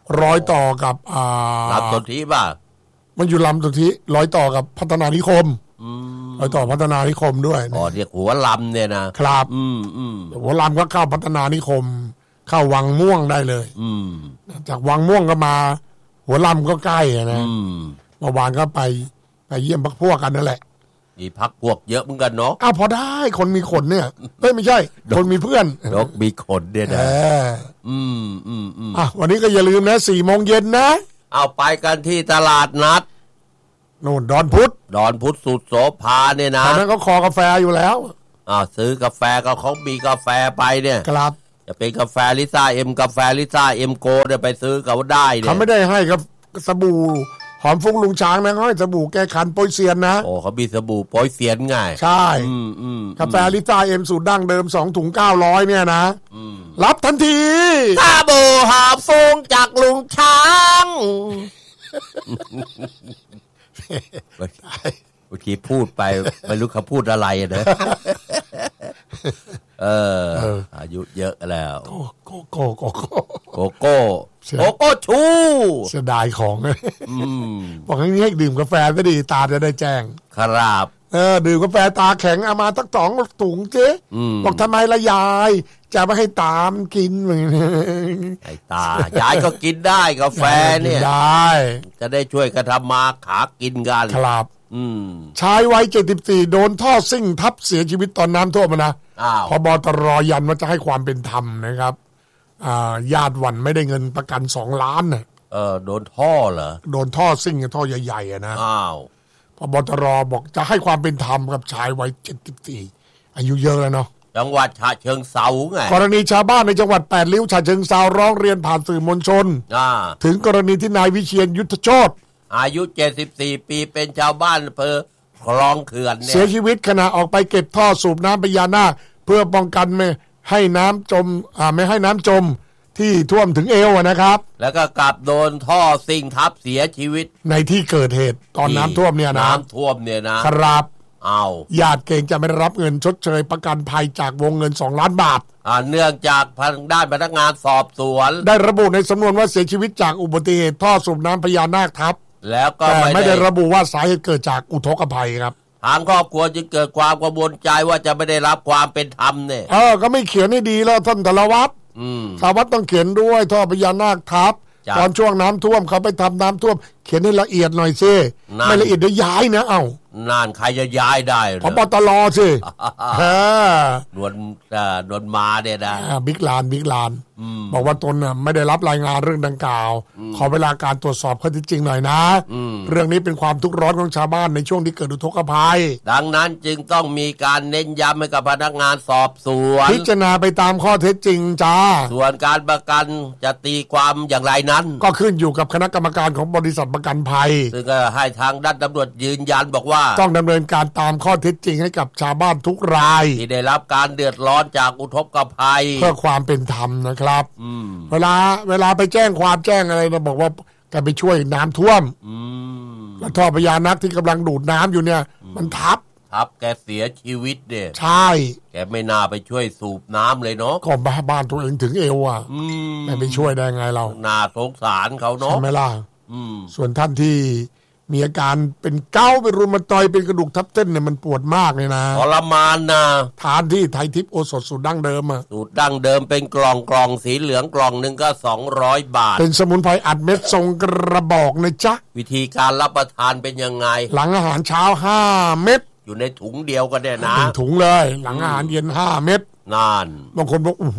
ลำต้นทีป่ะมันอยู่ลำตรงที่ร้อยต่อกับพัฒนานิคมร้อยต่อพัฒนานิคมด้วยเรียกหัวลำเนี่ยนะครับหัวลำก็เข้าพัฒนานิคมเข้าวังม่วงได้เลยจากวังม่วงก็มาหัวลำก็ใกล้นะเมื่อวานก็ไปเยี่ยมพักพวกกันนั่นแหละมีพักพวกเยอะเหมือนกันเนาะพอได้คนมีขนเนี่ยไม่ใช่คนมีเพื่อนนกมีขนเนี่ยนะวันนี้ก็อย่าลืมนะ4 โมงเย็นนะเอาไปกันที่ตลาดนัดโน่นดอนพุธสุดโสภาเนี่ยนะตอนนั้นก็คอกาแฟอยู่แล้วซื้อกาแฟก็เขามีกาแฟไปเนี่ยครับจะเป็นกาแฟลิซ่าเอ็มกาแฟลิซ่าเอ็มโกเนี่ยไปซื้อเขาได้เนี่ยเขาไม่ได้ให้กับสบู่หอมฟุ้งลุงช้างนะเขาให้สบู่แก้คันโปยเซียนนะเขามีสบู่โปยเซียนไงใช่กาแฟลิซ่าเอ็มสูตรดั้งเดิม2 ถุง 900เนี่ยนะรับทันทีสบู่หอมฟุ้งจากลุงช้างเมื่อกี้พูดไปไม่รู้เขาพูดอะไรนะอายุเยอะแล้วโกโก้ชูเสียดายของบอกให้ให้ดื่มกาแฟก็ดีตาจะได้แจ้งครับดื่มกาแฟตาแข็งเอามาตั้ง2 ถุงเจ๊บอกทำไมละยายจะไม่ให้ตามกินไอ้ตายายก็กินได้กาแฟเนี่ยได้จะได้ช่วยกันทำมาขากินกันครับชายวัย74โดนท่อซิ่งทับเสียชีวิตตอนน้ำท่วมนะพบตรยันว่าจะให้ความเป็นธรรมนะครับญาติหวั่นไม่ได้เงินประกัน2 ล้านนะโดนท่อเหรอโดนท่อซิ่งท่อใหญ่ๆนะพบตรบอกจะให้ความเป็นธรรมกับชายวัย74อายุเยอะแล้วเนาะจังหวัดฉะเชิงเทราไงกรณีชาวบ้านในจังหวัด8 ริ้วฉะเชิงเทราร้องเรียนผ่านสื่อมวลชนถึงกรณีที่นายวิเชียรยุทธโชติอายุ74 ปีเป็นชาวบ้านอำเภอคลองเขื่อนเนี่ยเสียชีวิตขณะออกไปเก็บท่อสูบน้ำพญานาคเพื่อป้องกันไม่ให้น้ำจมที่ท่วมถึงเอวนะครับแล้วก็กลับโดนท่อซิ่งทับเสียชีวิตในที่เกิดเหตุตอนน้ำท่วมเนี่ยนะน้ำท่วมเนี่ยนะครับญาติเกรงจะไม่ได้รับเงินชดเชยประกันภัยจากวงเงิน2 ล้านบาทเนื่องจากทางด้านพนักงานสอบสวนได้ระบุในสำนวนว่าเสียชีวิตจากอุบัติเหตุท่อสูบน้ำพญานาคทับแล้วก็ไม่ได้ระบุว่าสาเหตุเกิดจากอุทกภัยครับทางครอบครัวจึงเกิดความกังวลใจว่าจะไม่ได้รับความเป็นธรรมเนี่ยก็ไม่เขียนให้ดีแล้วท่านธนวัฒน์สารวัตรต้องเขียนด้วยท่อพญานาคทับตอนช่วงน้ำท่วมเขาไปทำน้ำท่วมเขียนให้ละเอียดหน่อยสิไม่ละเอียดเดี๋ยวย้ายนะนานใครจะย้ายได้พบตรสินวลมาเนี่ยนะบิ๊กลานบอกว่าตนไม่ได้รับรายงานเรื่องดังกล่าวขอเวลาการตรวจสอบข้อเท็จจริงหน่อยนะเรื่องนี้เป็นความทุกข์ร้อนของชาวบ้านในช่วงที่เกิดอุทกภัยดังนั้นจึงต้องมีการเน้นย้ำให้กับพนักงานสอบสวนพิจารณาไปตามข้อเท็จจริงจ้าส่วนการประกันจะตีความอย่างไรนั้นก็ขึ้นอยู่กับคณะกรรมการของบริษัทประกันภัยซึ่งก็ให้ทางด้านตำรวจยืนยันบอกว่าต้องดำเนินการตามข้อเท็จจริงให้กับชาวบ้านทุกรายที่ได้รับการเดือดร้อนจากอุทกภัยเพื่อความเป็นธรรมนะครับเวลาไปแจ้งความแจ้งอะไรนะบอกว่าแกไปช่วยน้ำท่วมแล้วท่อพญานาคที่กำลังดูดน้ำอยู่เนี่ยมันทับแกเสียชีวิตเนี่ยใช่แกไม่น่าไปช่วยสูบน้ำเลยเนาะก็บ้านตัวเองถึงเอวไม่ไปช่วยได้ไงเราน่าสงสารเขาเนาะใช่ไหมล่ะส่วนท่านที่มีอาการเป็นเกาต์เป็นรุมาตอยด์เป็นกระดูกทับเส้นเนี่ยมันปวดมากเลยนะทรมานนะทานที่ไทยทิพย์โอสถสูตรดั้งเดิมสูตรดั้งเดิมเป็นกล่องสีเหลืองกล่องนึงก็200 บาทเป็นสมุนไพรอัดเม็ดทรงกระบอกนะจ๊ะวิธีการรับประทานเป็นยังไงหลังอาหารเช้า5 เม็ดอยู่ในถุงเดียวก็ได้นะถุงเลยหลังอาหารเย็น5 เม็ดนานบางคนบอกโอ้โห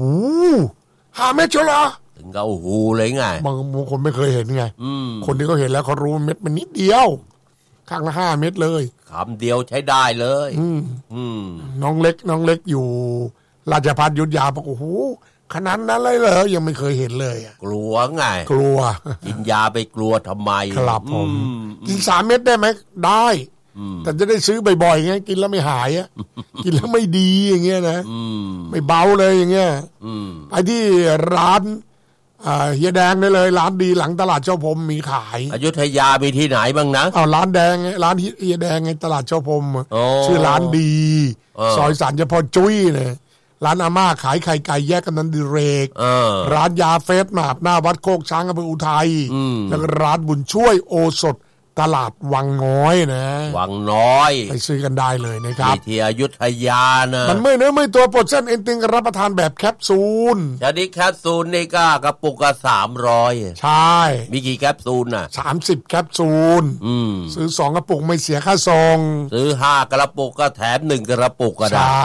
5 เม็ดเชียวเหรอถึงก็โอ้โหเลยไงบางคนไม่เคยเห็นไงคนที่เขาเห็นแล้วเขารู้เม็ดมันนิดเดียวข้างละ5 เม็ดเลยคำเดียวใช้ได้เลยน้องเล็กอยู่ราชภัฏอยุธยาบอกโอ้โหขนาดนั้นเลยเหรอยังไม่เคยเห็นเลยกลัวไงกลัวกินยาไปกลัวทำไมครับผมกิน3 เม็ดได้ไหมได้แต่จะได้ซื้อบ่อยๆไงกินแล้วไม่หายกินแล้วไม่ดีอย่างเงี้ยนะไม่เบาเลยอย่างเงี้ยไปที่ร้านเฮียแดงได้เลยร้านดีหลังตลาดเจ้าพรมมีขายอยุธยามีที่ไหนบ้างนะร้านแดงร้านเฮียแดงไงตลาดเจ้าพรมชื่อร้านดีซอยสันเฉพาะจุ้ยเนี่ยร้านอาม่าขายไข่ไก่แยกกันนันดิเรกร้านยาเฟสมาบหน้าวัดโคกช้างอำเภออุทัยแล้วก็ร้านบุญช่วยโอสถตลาดวังน้อยนะวังน้อยไปซื้อกันได้เลยนะครับที่อยุธยานะมันไม่เนื้อไม่ตัวปลดเส้นเอ็นตึงรับประทานแบบแคปซูลชนิดแคปซูลนี่ก็กระปุกละ300 ใช่มีกี่แคปซูล 30 แคปซูลซื้อ2 กระปุกไม่เสียค่าส่งซื้อ5 กระปุกก็แถม1 กระปุกก็ได้ใช่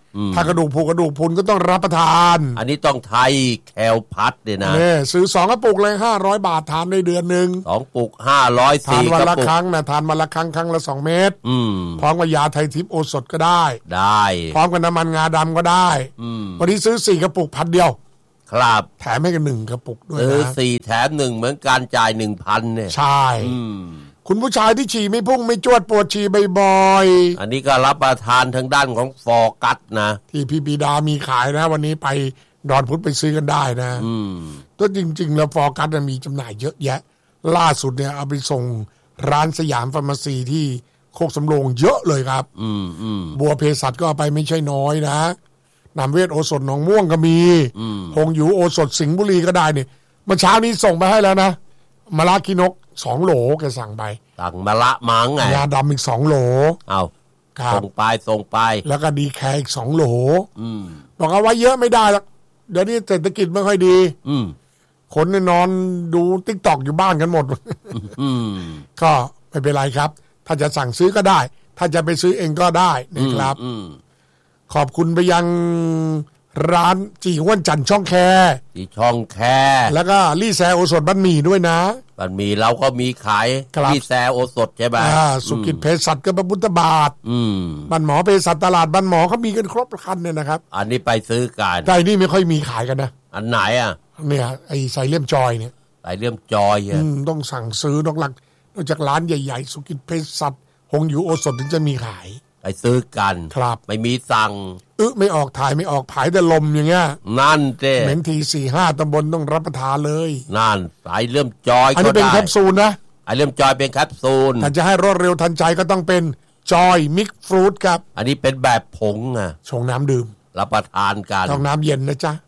ถ้ากระดูกผุกระดูกพรุนก็ต้องรับประทานอันนี้ต้องไทยแคลพัดเนี่ยนะซื้อ2กระปุกเลย500 บาททานได้เดือนนึง 2ปุก500ทานวันละครั้งนะทานวันละครั้งละ2 เม็ดพร้อมกับยาไทยทิพย์โอสถก็ได้พร้อมกับน้ำมันงาดำก็ได้วันนี้ซื้อ4กระปุก1,000 ครับแถมให้กัน1กระปุกด้วยนะซื้อ4แถม1เหมือนการจ่าย 1,000 เนี่ยใช่คุณผู้ชายที่ฉี่ไม่พุ่งไม่จวดปวดฉี่บ่อยๆอันนี้ก็รับประทานทางด้านของฟอร์กัสนะที่พี่ปีดามีขายนะวันนี้ไปดอนพุธไปซื้อกันได้นะตัวจริงๆแล้วฟอร์กัสมีจำหน่ายเยอะแยะล่าสุดเนี่ยเอาไปส่งร้านสยามฟาร์มาซีที่โคกสำโรงเยอะเลยครับบัวเภสัชก็เอาไปไม่ใช่น้อยนะนำเวทโอสถหนองม่วงก็มีหงอยู่โอสถสิงห์บุรีก็ได้เนี่ยเมื่อเช้านี้ส่งไปให้แล้วนะมะระกินก2 โหลแกสั่งไปสั่งมะระมังไงยาดำอีก2 โหลเอาส่งไปแล้วก็ดีแคร์อีก2 โหลบอกเอาไว้เยอะไม่ได้หรอกเดี๋ยวนี้เศรษฐกิจไม่ค่อยดีคนเนี่ยนอนดูติ๊กต็อกอยู่บ้านกันหมดก็ไม่เป็นไรครับถ้าจะสั่งซื้อก็ได้ถ้าจะไปซื้อเองก็ได้นะครับขอบคุณไปยังร้านจีห้วนจันทร์ช่องแคแล้วก็ลี่แซโอสถบ้านหมี่ด้วยนะบ้านหมี่เราก็มีขายลี่แซโอสถใช่ไหมสุกิจเภสัชก็พระพุทธบาทบ้านหมอเภสัชตลาดบ้านหมอเขามีกันครบคันเนี่ยนะครับอันนี้ไปซื้อกันแต่นี่ไม่ค่อยมีขายกันนะอันไหนอ่ะเนี่ยไอ้ไซเลียมจอยเนี่ยไซเลียมจอยต้องสั่งซื้อนอกจากร้านใหญ่ๆสุกิจเภสัชหงอยู่โอสถถึงจะมีขายไปซื้อกันครับไม่มีสั่งไม่ออกถ่ายไม่ออกผายแต่ลมอย่างเงี้ยนั่นเจ้เหม็นที 4-5 ตำบลต้องรับประทานเลยนั่นสายเลื่อมจอยอันนี้เป็นแคปซูลนะไอเลื่อมจอยเป็นแคปซูลถ้าจะให้รวดเร็วทันใจก็ต้องเป็นจอยมิกฟรุตครับอันนี้เป็นแบบผงอ่ะชงน้ำดื่มรับประทานกันต้องน้ำเย็นนะจ๊ะ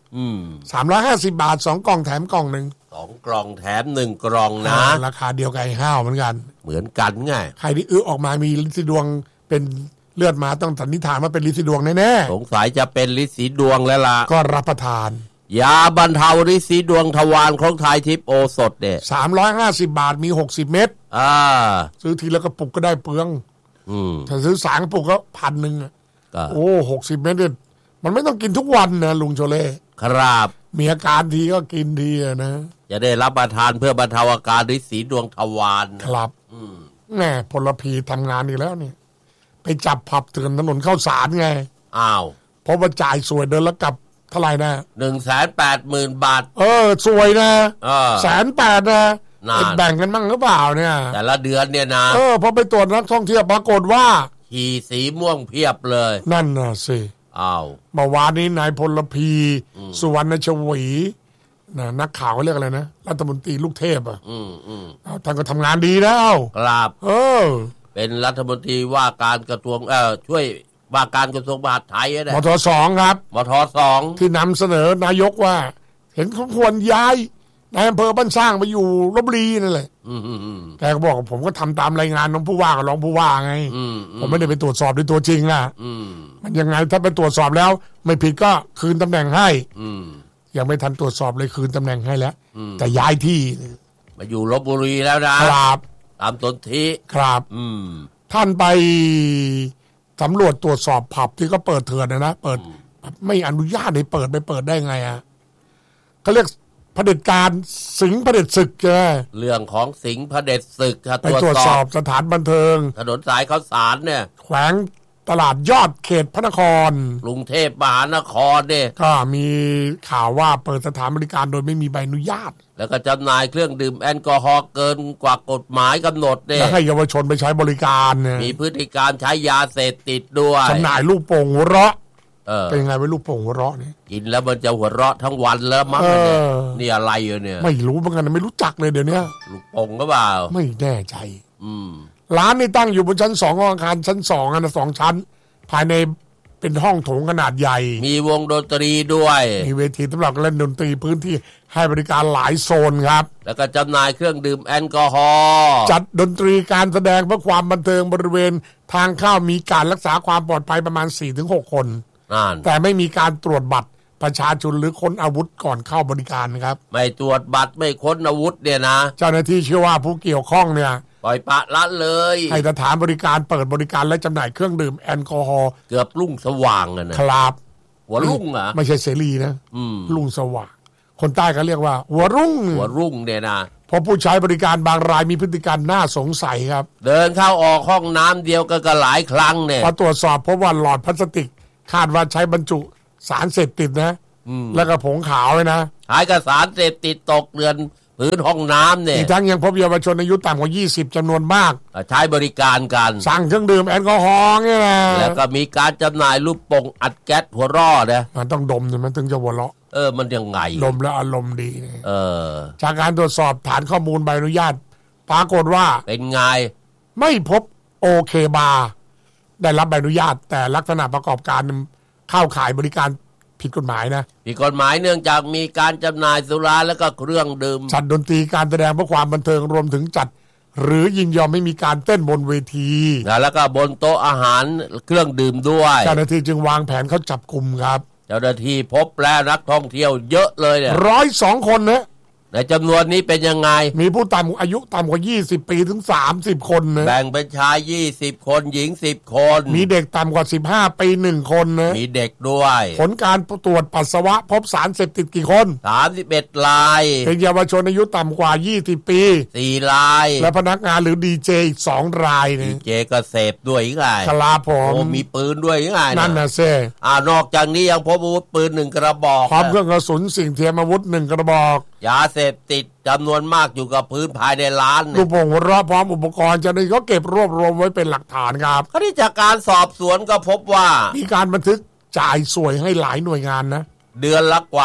350 บาท2 กล่องแถมกล่องนึง 2 กล่องแถม1 กล่องนะราคาเดียวกับไอ้ห้าวเหมือนกันไงใครที่ออกมามีลิ้นสีดวงเป็นเลือดมาต้องสันนิษฐานว่าเป็นฤทธิ์สีดวงแน่ๆสงสัยจะเป็นฤทธิ์สีดวงแล้วล่ะก็รับประทานยาบรรเทาฤทธิ์สีดวงทวารของไทยทิพย์โอสถเนี่ย 350 บาทมี60 เม็ดซื้อทีละกระปุกก็ได้เปลืองถ้าซื้อ3 กระปุกก็1,000โอ้60 เม็ดเนี่ยมันไม่ต้องกินทุกวันนะลุงโชเล่ครับมีอาการทีก็กินทีนะจะได้รับประทานเพื่อบรรเทาอาการฤทธิ์สีดวงทวารครับแน่พลพีทำงานอีกแล้วเนี่ยไปจับผับเถื่อนถนนข้าวสารไงเพราะว่าจ่ายสวยเดินแล้วกลับเท่าไหร่นะ 180,000 บาทสวยนะ180,000นะแบ่งกันบ้างหรือเปล่าเนี่ยแต่ละเดือนเนี่ยนะพอไปตรวจนักท่องเที่ยวปรากฏว่าขี่สีม่วงเพียบเลยนั่นน่ะสิเมื่อวานนี้นายพลพีสุวรรณชวีนักข่าวเขาเรียกอะไรนะรัฐมนตรีลูกเทพท่านก็ทำงานดีแล้วครับเป็นรัฐมนตรีว่าการกระทรวงช่วยว่าการกระทรวงมหาดไทยนะมท.2 ครับมท.2 ที่นำเสนอนายกว่าเห็นเขาควรย้ายนายอำเภอบ้านสร้างไปอยู่ลพบุรีนั่นแหละแกก็บอกผมก็ทำตามรายงานของผู้ว่ากับรองผู้ว่าไงผมไม่ได้ไปตรวจสอบด้วยตัวจริงอ่ะมันยังไงถ้าไปตรวจสอบแล้วไม่ผิดก็คืนตำแหน่งให้ยังไม่ทันตรวจสอบเลยคืนตำแหน่งให้แล้วแต่ย้ายที่มาอยู่ลพบุรีแล้วนะครับตามสนธิครับท่านไปสำรวจตรวจสอบผับที่ก็เปิดเถื่อนนะเปิดไม่อนุญาตให้เปิดไปเปิดได้ไงอ่ะเขาเรียกเผด็จการสิงห์เผด็จศึกใช่เรื่องของสิงห์เผด็จศึกไปตรวจสอบสถานบันเทิงถนนสายข้าวสารเนี่ยแขวงตลาดยอดเขตพระนครกรุงเทพมหานครเนี่ยก็มีข่าวว่าเปิดสถานบริการโดยไม่มีใบอนุญาตแล้วก็จำหน่ายเครื่องดื่มแอลกอฮอล์เกินกว่ากฎหมายกำหนดเนี่ยแล้วให้เยาวชนไปใช้บริการเนี่ยมีพฤติการใช้ยาเสพติดด้วยจำหน่ายลูกโป่งหัวเราะเป็นไงไว้ลูกโป่งหัวเราะนี่กินแล้วมันจะหัวเราะทั้งวันแล้วมั้งเนี่ยนี่อะไรเนี่ยไม่รู้เหมือนกันไม่รู้จักเลยเดี๋ยวนี้ลูกโป่งก็เปล่าไม่แน่ใจร้านนี่ตั้งอยู่บนชั้น2อาคารชั้น2นะ2 ชั้นภายในเป็นห้องโถงขนาดใหญ่มีวงดนตรีด้วยมีเวทีสำหรับเล่นดนตรีพื้นที่ให้บริการหลายโซนครับแล้วก็จำหน่ายเครื่องดื่มแอลกอฮอล์จัดดนตรีการแสดงเพื่อความบันเทิงบริเวณทางเข้ามีการรักษาความปลอดภัยประมาณ 4-6 คนแต่ไม่มีการตรวจบัตรประชาชนหรือค้นอาวุธก่อนเข้าบริการครับไม่ตรวจบัตรไม่ค้นอาวุธเนี่ยนะเจ้าหน้าที่เชื่อว่าผู้เกี่ยวข้องเนี่ยปล่อยปละละเลยให้สถานบริการเปิดบริการและจำหน่ายเครื่องดื่มแอลกอฮอล์เกือบรุ่งสว่างอะนะครับหัวรุ่งอ่ะไม่ใช่เสรีนะรุ่งสว่างคนใต้ก็เรียกว่าหัวรุ่งเนี่ยนะเพราะผู้ใช้บริการบางรายมีพฤติกรรมน่าสงสัยครับเดินเข้าออกห้องน้ำเดียวกันก็หลายครั้งเนี่ยพอตรวจสอบพบว่าหลอดพลาสติกคาดว่าใช้บรรจุสารเสพติดนะแล้วก็ผงขาวเลยนะหายกับสารเสพติดตกเกลื่อนพื้นห้องน้ำเนี่ยอีกทั้งยังพบเยาวชนอายุต่ำกว่า20จำนวนมากใช้บริการกันสั่งเครื่องดื่มแอลกอฮอล์เนี่ยนะแล้วก็มีการจำหน่ายลูกโป่งอัดแก๊สหัวเราะนะมันต้องดมมันถึงจะหัวเราะมันยังไงดมแล้วอารมณ์ดีจากการตรวจสอบฐานข้อมูลใบอนุญาตปรากฏว่าเป็นไงไม่พบโอเคบาร์ได้รับใบอนุญาตแต่ลักษณะประกอบการเข้าขายบริการผิดกฎหมายนะผิดกฎหมายเนื่องจากมีการจำหน่ายสุราแล้วก็เครื่องดื่มจัดดนตรีการแสดงเพื่อความบันเทิงรวมถึงจัดหรือยินยอมไม่มีการเต้นบนเวทีแล้วก็บนโต๊ะอาหารเครื่องดื่มด้วยเจ้าหน้าที่จึงวางแผนเข้าจับกุมครับเจ้าหน้าที่พบแล้วนักท่องเที่ยวเยอะเลยเนี่ย 102 คนนะในจำนวนนี้เป็นยังไงมีผู้อายุต่ำกว่า20ปีถึง30คนนะแบ่งเป็นชาย20คนหญิง10คนมีเด็กต่ำกว่า15ปี1คนนะมีเด็กด้วยผลการตรวจปัสสาวะพบสารเสพติดกี่คน 31รายเป็นเยาวชนอายุต่ำกว่า20ปี 4รายและพนักงานหรือดีเจอีก2รายนะดีเจก็เสพด้วยอีกไงครับผมมีปืนด้วยอีกไงนั่นน่ะซินอกจากนี้ยังพบอาวุธปืน1กระบอกพร้อมเครื่องกระสุนสิ่งเทียมอาวุธ1กระบอกยาเสพติดจำนวนมากอยู่กับพื้นภายในร้านลูกโป่งหัวเราะพร้อมอุปกรณ์เจ้าหน้าที่ก็เก็บรวบรวมไว้เป็นหลักฐานครับคดีจากการสอบสวนก็พบว่ามีการบันทึกจ่ายสวยให้หลายหน่วยงานนะเดือนละกว่า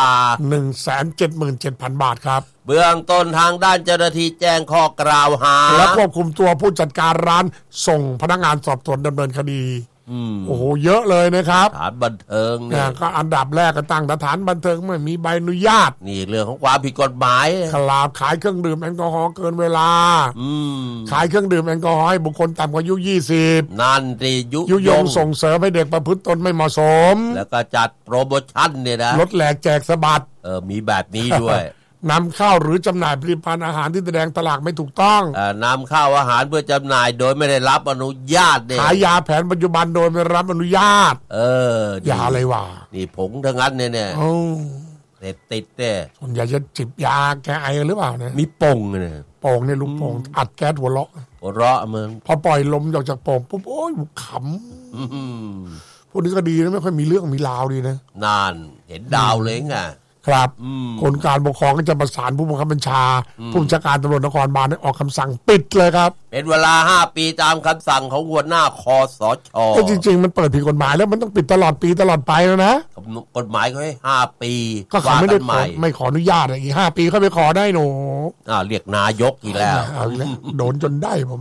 177,000 บาทครับเบื้องต้นทางด้านเจ้าหน้าที่แจ้งข้อกล่าวหาและควบคุมตัวผู้จัดการร้านส่งพนักงานสอบสวนดำเนินคดีโอ้โหเยอะเลยนะครับสถานบันเทิงเนี่ยก็อันดับแรกก็ตั้งสถานบันเทิงไม่มีใบอนุญาตนี่เรื่องของความผิดกฎหมายขายเครื่องดื่มแอลกอฮอล์เกินเวลาขายเครื่องดื่มแอลกอฮอล์ให้บุคคลต่ำกว่าอายุ20 นั่นสิยุยงส่งเสริมให้เด็กประพฤติตนไม่เหมาะสมแล้วก็จัดโปรโมชั่นเนี่ยนะลดแหลกแจกสะบัดมีแบบนี้ด้วยนำเข้าหรือจำหน่ายผลิตภัณฑ์อาหารที่แสดงตลาดไม่ถูกต้องนำเข้าอาหารเพื่อจำหน่ายโดยไม่ได้รับอนุญาตขายยาแผนปัจจุบันโดยไม่รับอนุญาตยาอะไรวะนี่ผงทั้งนั้นเนี่ยติดเนี่ยคนอยากจะจิบยาแก้ไอหรือเปล่าเนี่ยมีโป่งเนี่ยโป่งเนี่ยลูกโป่งอัดแก๊สหัวเราะมึงพอปล่อยลมออกจากโป่งปุ๊บโอ้ยขำพวกนี้ก็ดีนะไม่ค่อยมีเรื่องมีราวดีนะนานเห็นดาวเลยไงครับคนการปกครองก็จะประสานผู้บังคับบัญชาผู้บัญชาการตำรวจนครบาลออกคำสั่งปิดเลยครับเป็นเวลา5 ปีตามคำสั่งของหัวหน้าคสช. แต่จริงๆมันเปิดผิดกฎหมายแล้วมันต้องปิดตลอดปีตลอดไปแล้วนะกฎหมายเขาให้5 ปีก็เขาไม่ได้ไม่ขออนุญาตอีก5 ปีเขาไปขอได้หนูเรียกนายกอีกแล้วโดนจนได้ผม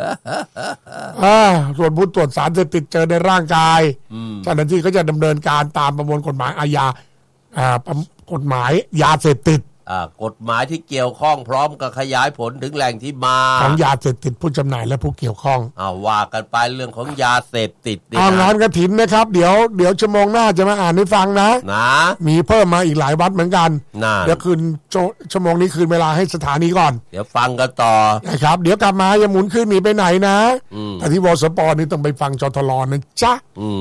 ส่วนผู้ตรวจสารเสพติดเจอในร่างกายเจ้าหน้าที่ก็จะดำเนินการตามประมวลกฎหมายอาญากฎหมายยาเสพติดกฎหมายที่เกี่ยวข้องพร้อมกับขยายผลถึงแหล่งที่มาของยาเสพติดผู้จำหน่ายและผู้เกี่ยวข้องว่ากันไปเรื่องของยาเสพติดงานกฐินนะครับเดี๋ยวชั่วโมงหน้าจะมาอ่านให้ฟังนะมีเพิ่มมาอีกหลายวัดเหมือนกันเดี๋ยวคืนชั่วโมงนี้คืนเวลาให้สถานีก่อนเดี๋ยวฟังกันต่อนะครับเดี๋ยวกลับมาอย่าหมุนขึ้นหนีไปไหนนะแต่ที่วสป.นี่ต้องไปฟังจทล.นะจ๊ะ